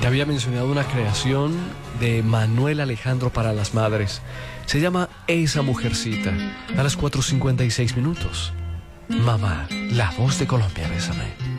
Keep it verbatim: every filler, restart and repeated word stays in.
Te había mencionado una creación de Manuel Alejandro para las madres. Se llama Esa Mujercita, a las cuatro cincuenta y seis minutos. Mamá, la voz de Colombia, bésame.